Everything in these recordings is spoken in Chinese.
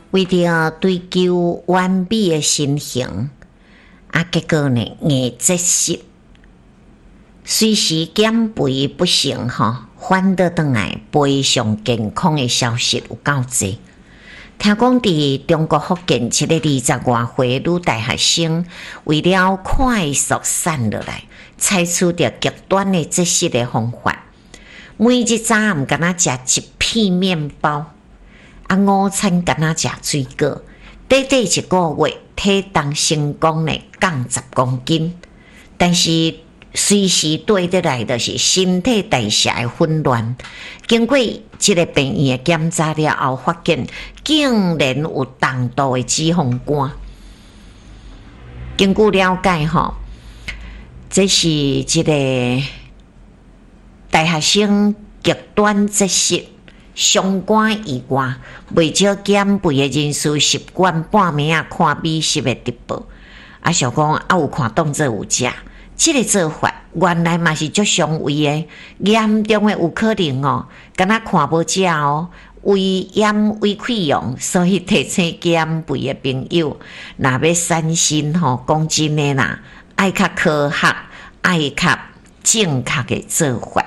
为着追求完美的身形，结果呢，硬节食，随时减肥不成反倒转来非常健康的消息有够多。听讲伫中国福建一个20多岁女大学生，为了快速瘦落来，采取着极端的节食的方法。每日早暗敢若食1片面包，午餐敢若食水果，短短1个月，体重成功的降10公斤。但是随时对得来就是身体代谢的混乱。经过这个病院的检查了后，发现竟然有重度的脂肪肝。经过了解这是这个大学生极端节食、伤肝以外，为少减肥的人士习惯半暝看美食的直播，想讲有看当作有食。这个做法原来嘛是足伤胃的，严重的有可能敢若看无食胃炎、胃溃疡，所以提醒减肥的朋友，若要瘦身讲真的啦，爱较科学，爱较正确的做法。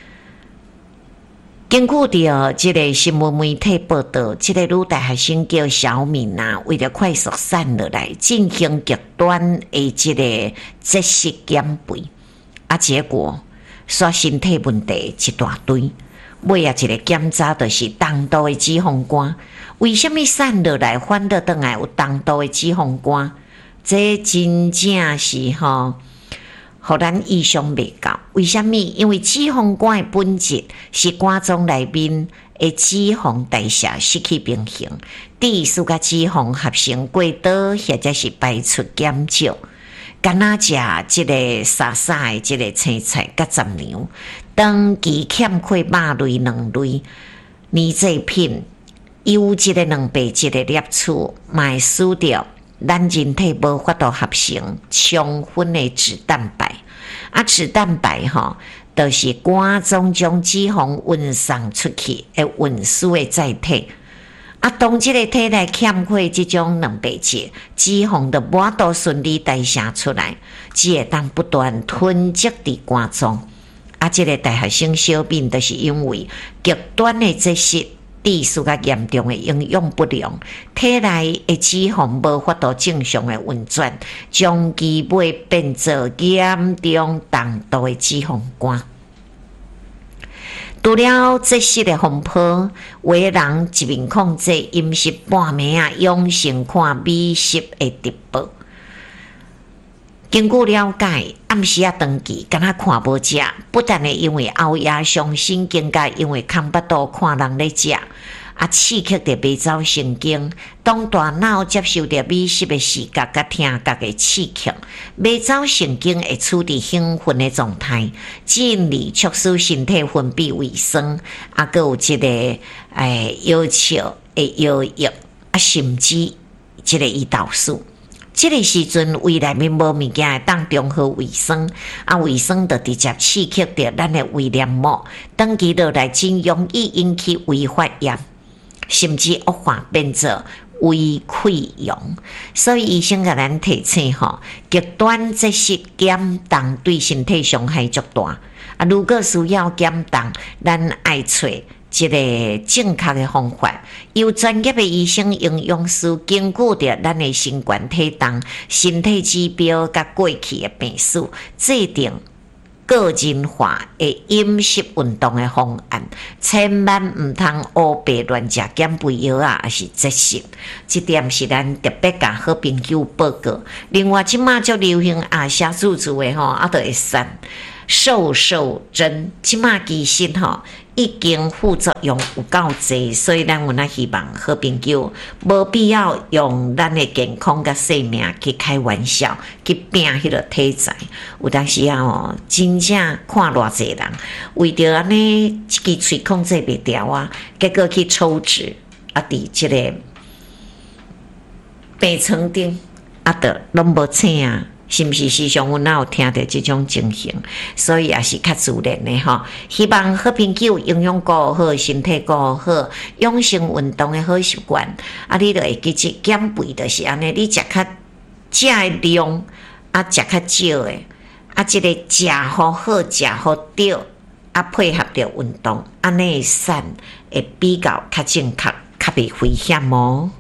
根据着这个新闻媒体报道，这个女大学生叫小敏为了快速瘦落来，进行极端的这个节食减肥，结果煞身体问题一大堆。尾一个检查就是重度的脂肪肝。为什么瘦落来反倒转来有重度的脂肪肝？这真正是互咱意想未到。为什么？因为脂肪肝的本质是肝脏内面的脂肪代谢失去平衡，脂素甲脂肪合成过多，或者是排出减少。敢若食这个沙沙的这个青菜甲杂粮，长期欠缺肉类、卵类、乳制品、优质的蛋白质的摄取，嘛会使着咱人体无法度合成充分的脂蛋白。脂蛋白就是肝脏将脂肪运送出去的运输的载体。当这个体内欠缺这种蛋白质，脂肪就无法度顺利代谢出来，只会当不断囤积伫肝脏。这个大学生小敏就是因为极端的节食，脂素甲严重的营养不良，体内的脂肪无法度正常的运转，将其尾变作严重重度的脂肪肝。除了节食的风波，有的人一面控制饮食，半暝养成看美食的直播。经过了解，暗时长期敢若看无食，不但会因为熬夜伤神经，更因为看不到看人咧食，刺激着迷走神经。当大脑接受着美食的视觉甲听觉的刺激，迷走神经会处伫兴奋的状态，进而促使身体分泌胃酸，还有这个要求的药液，甚至这个胰岛素。这个时阵，胃内面无物件会当中和胃酸，胃酸就直接刺激着咱的胃黏膜，长期落来真容易引起胃发炎，甚至恶化变作胃溃疡。所以医生甲咱提醒极端节食减重对身体伤害足大。如果需要减重，咱爱找一个正确的方法，由专业的医生、营养师根据着咱的身高、体重、身体指标甲过去的病史，制定个人化的饮食运动的方案，千万唔通乌白乱食减肥药还是节食。这点是咱特别甲好朋友报告。另外，即马足流行写字字的就会瘦针，即马其实已经副作用有够济，所以咱有那希望好朋友无必要用咱的健康甲生命去开玩笑，去拼迄个体材。有当时真正看偌济人为着安尼一支喙控制袂牢结果去抽脂伫这个病床顶就拢无醒是毋是时常阮哪有听到即种情形？所以也是较自然的吼。希望好朋友营养顾好，身体顾好，养成运动的好习惯。啊，你就会记住减肥，就是安尼，你食的量啊，食较少的啊，即个食好好，食好对啊，配合着运动，安尼瘦会比较较正确，较袂危险哦。